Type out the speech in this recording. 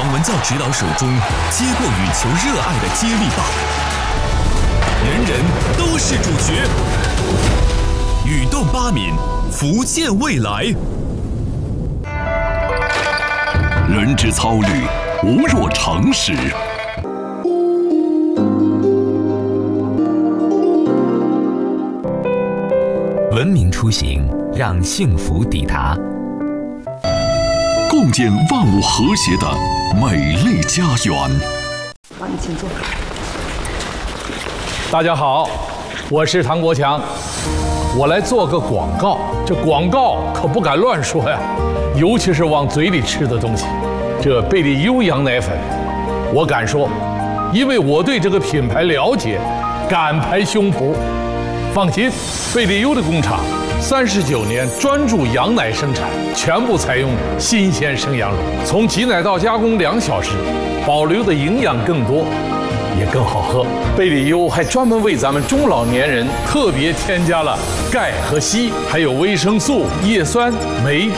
王文教指导手中接过羽球热爱的接力棒，人人都是主角。羽动8闽，福建未来。 人之操虑，无若常识。 文明出行，让幸福抵达。 共建万物和谐的美丽家园。 好，你请坐。 大家好，我是唐国强，我来做个广告。这广告可不敢乱说呀，尤其是往嘴里吃的东西。这贝利优羊奶粉，我敢说，因为我对这个品牌了解，敢拍胸脯。放心，贝利优的工厂39年专注羊奶生产，全部采用新鲜生羊乳，从挤奶到加工2小时，保留的营养更多，也更好喝。贝利优还专门为咱们中老年人特别添加了钙和硒，还有维生素、叶酸、镁、